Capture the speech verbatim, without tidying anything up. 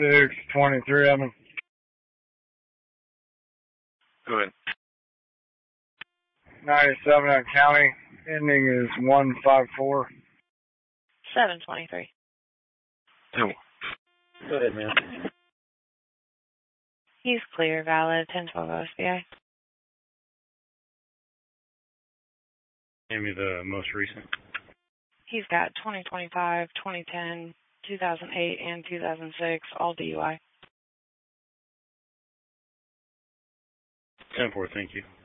six, twenty-three of them. Go ahead. ninety-seven out county. Ending is one five four. seven twenty-three. Oh. Go ahead, man. He's clear, valid, ten twelve O S B I. Give me the most recent. He's got twenty twenty-five, twenty ten, two thousand eight, and two thousand six, all D U I. ten four, thank you.